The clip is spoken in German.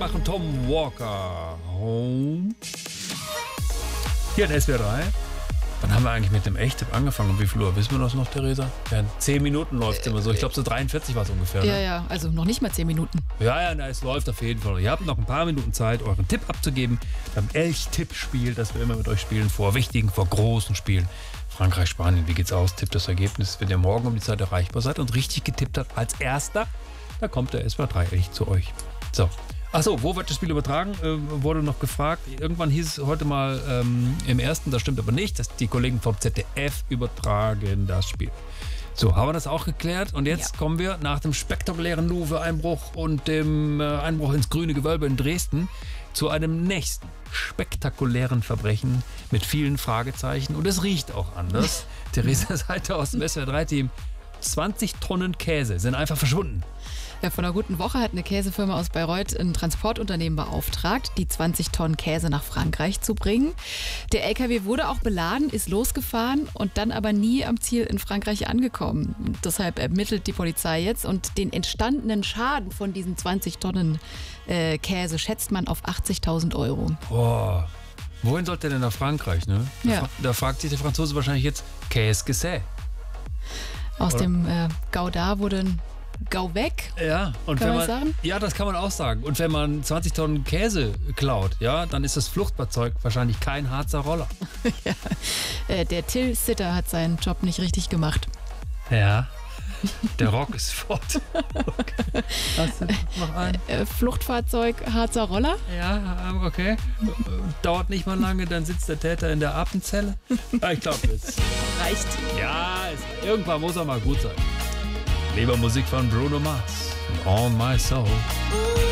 Lauterbach und Tom Walker. Home. Hier in SWR 3. Wann haben wir eigentlich mit dem Echttipp angefangen? Um wie viel Uhr? Wissen wir das noch, Theresa? Ja, in 10 Minuten läuft es immer so. Ich glaube, so 43 war es ungefähr. Ja, ne? ja, also noch nicht mal 10 Minuten. Ja, es läuft auf jeden Fall. Ihr habt noch ein paar Minuten Zeit, euren Tipp abzugeben beim Elch-Tipp-Spiel, das wir immer mit euch spielen, vor wichtigen, vor großen Spielen. Frankreich, Spanien, wie geht's aus? Tippt das Ergebnis, wenn ihr morgen um die Zeit erreichbar seid und richtig getippt habt als Erster, da kommt der SWR 3 Elch zu euch. So. Achso, wo wird das Spiel übertragen? Wurde noch gefragt. Irgendwann hieß es heute mal im Ersten, das stimmt aber nicht, dass die Kollegen vom ZDF übertragen das Spiel. So, haben wir das auch geklärt und jetzt kommen wir nach dem spektakulären Louvre-Einbruch und dem Einbruch ins Grüne Gewölbe in Dresden zu einem nächsten spektakulären Verbrechen mit vielen Fragezeichen und es riecht auch anders. Theresa Seite aus dem SWR 3-Team. 20 Tonnen Käse sind einfach verschwunden. Ja, vor einer guten Woche hat eine Käsefirma aus Bayreuth ein Transportunternehmen beauftragt, die 20 Tonnen Käse nach Frankreich zu bringen. Der LKW wurde auch beladen, ist losgefahren und dann aber nie am Ziel in Frankreich angekommen. Deshalb ermittelt die Polizei jetzt und den entstandenen Schaden von diesen 20 Tonnen Käse schätzt man auf 80.000 Euro. Boah, wohin sollte der denn nach Frankreich? Ne? Ja. Da fragt sich der Franzose wahrscheinlich jetzt, Käse gesät. Aus Oder? dem Gouda wurde ein Gau weg. Ja, und Kann wenn man sagen? Ja, das kann man auch sagen. Und wenn man 20 Tonnen Käse klaut, ja, dann ist das Fluchtfahrzeug wahrscheinlich kein Harzer Roller. Der Till Sitter hat seinen Job nicht richtig gemacht. Ja. Der Rock ist fort. Okay. Hast du noch einen? Fluchtfahrzeug Harzer Roller? Ja, okay. Dauert nicht mal lange, dann sitzt der Täter in der Affenzelle. Ja, ich glaube, es Reicht. Ja, irgendwann muss er mal gut sein. Lieber Musik von Bruno Mars und On My Soul.